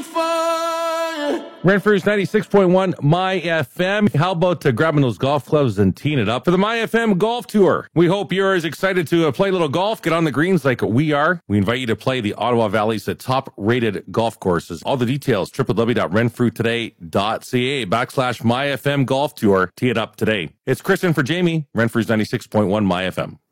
Renfrew's 96.1 My FM. How about grabbing those golf clubs and teeing it up for the My FM Golf Tour? We hope you're as excited to play a little golf, get on the greens like we are. We invite you to play the Ottawa Valley's top-rated golf courses. All the details, www.renfrewtoday.ca/My FM Golf Tour. Tee it up today. It's Kristen for Jamie, Renfrew's 96.1 My FM.